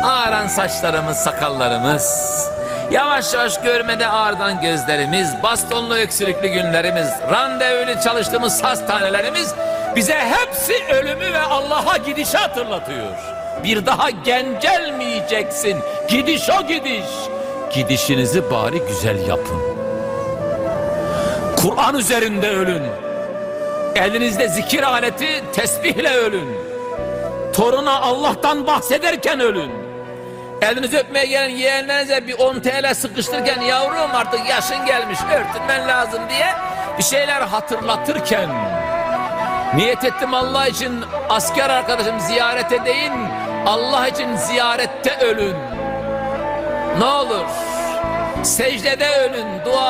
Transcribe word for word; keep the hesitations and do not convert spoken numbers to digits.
ağaran saçlarımız, sakallarımız, yavaş yavaş görmede ağrıdan gözlerimiz, bastonlu öksürüklü günlerimiz, randevulu çalıştığımız hastanelerimiz bize hepsi ölümü ve Allah'a gidişi hatırlatıyor. Bir daha gencelmeyeceksin. Gidiş o gidiş. Gidişinizi bari güzel yapın. Kur'an üzerinde ölün. Elinizde zikir aleti, tesbihle ölün. Toruna Allah'tan bahsederken ölün. Elinizi öpmeye gelen yeğenlerinize bir on TL sıkıştırırken, yavrum artık yaşın gelmiş, örtünmen lazım diye bir şeyler hatırlatırken, niyet ettim Allah için asker arkadaşım ziyarete değil, Allah için ziyarette ölün. Ne olur secdede ölün, dua